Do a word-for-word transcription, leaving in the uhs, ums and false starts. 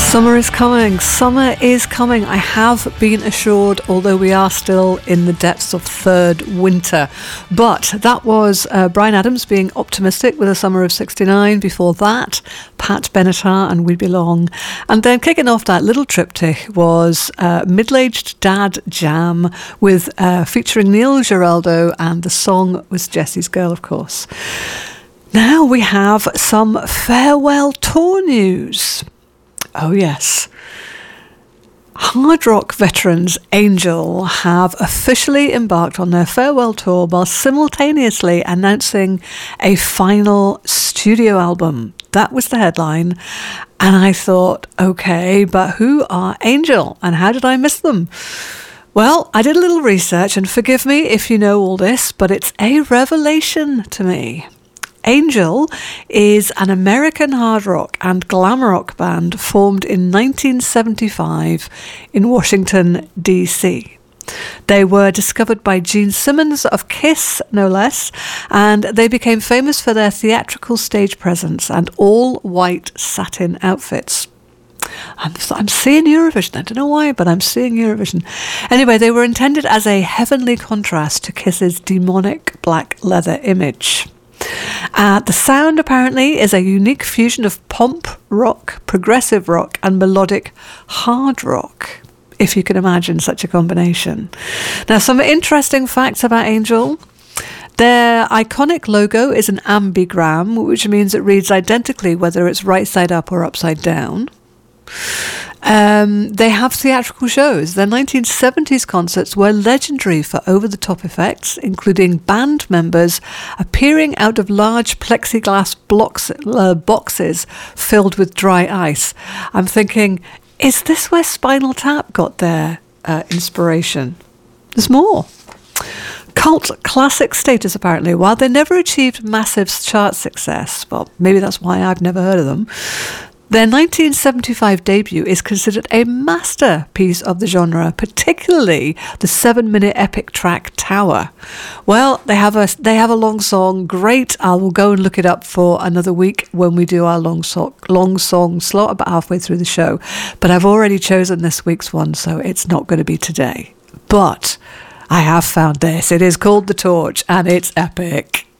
Summer is coming. Summer is coming. I have been assured, although we are still in the depths of third winter. But that was uh, Bryan Adams being optimistic with a summer of sixty-nine. Before that, Pat Benatar and We Belong. And then kicking off that little triptych was uh, Middle-Aged Dad Jam with uh, featuring Neil Giraldo, and the song was Jesse's Girl, of course. Now we have some farewell tour news. Oh yes. Hard rock veterans Angel have officially embarked on their farewell tour while simultaneously announcing a final studio album. That was the headline. And I thought, okay, but who are Angel and how did I miss them? Well, I did a little research, and forgive me if you know all this, but it's a revelation to me. Angel is an American hard rock and glam rock band formed in nineteen seventy-five in Washington, D C. They were discovered by Gene Simmons of Kiss, no less, and they became famous for their theatrical stage presence and all-white satin outfits. I'm, I'm seeing Eurovision. I don't know why, but I'm seeing Eurovision. Anyway, they were intended as a heavenly contrast to Kiss's demonic black leather image. Uh, the sound apparently is a unique fusion of pomp rock, progressive rock and melodic hard rock, if you can imagine such a combination. Now, some interesting facts about Angel. Their iconic logo is an ambigram, which means it reads identically whether it's right side up or upside down. Um, they have theatrical shows. Their nineteen seventies concerts were legendary for over-the-top effects, including band members appearing out of large plexiglass blocks, uh, boxes filled with dry ice. I'm thinking, is this where Spinal Tap got their uh, inspiration? There's more. Cult classic status, apparently. While they never achieved massive chart success, well, maybe that's why I've never heard of them, their nineteen seventy-five debut is considered a masterpiece of the genre, particularly the seven-minute epic track Tower. Well, they have a they have a long song. Great. I will go and look it up for another week when we do our long, so- long song slot about halfway through the show. But I've already chosen this week's one, so it's not going to be today. But I have found this. It is called The Torch, and it's epic.